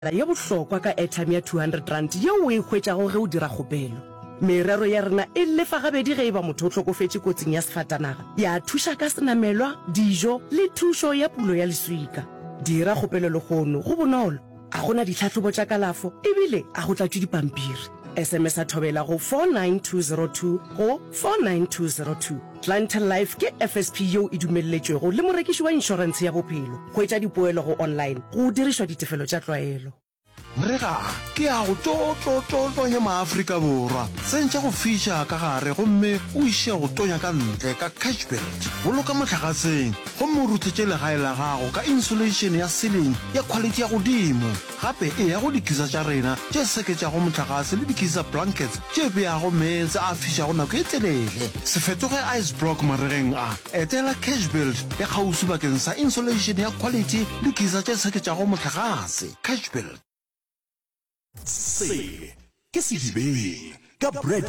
ya bohlokwa ka airtime ya 200 rand yeo o e hwetšago ge o dira kgopelo. Merero ya rena e lefa gabedi ge e ba motho o hlokofetše kotsing ya sefatanaga, ya thuša ka senamelwa, dijo le thušo ya pulo ya leswika. Dira kgopelo le kgono go bonolo, a gona ditlhatlhobo tša kalafo ebile a go tlatšwe dipampiri. SMS a thobela go 49202 go 49202. Clientele Life ke FSP yeo e dumelletšwego le morekiši wa inšorense ya bophelo. Hwetša dipoelo go online go dirišwa ditefelo tša tlwaelo. Mrega ke a go tonya maAfrika Borwa sentša go fiša ka gare gomme o iše go tonya ka ntle ka Cashbuild. Boloka motlakaseng gomme o ruthetše legae la gago ka insulation ya ceiling ya quality ya godimo. Gape e ya go dikisa tša rena tše seketšago motlakase le dikisa blankets tše beago meetse a fišago nako e telele. Se fetoge ice block maregeng a etela Cashbuild ya kgausi bakeng sa insulation ya quality le dikisa tše seketšago motlakase. Cashbuild. Se ke sedibeng ka bread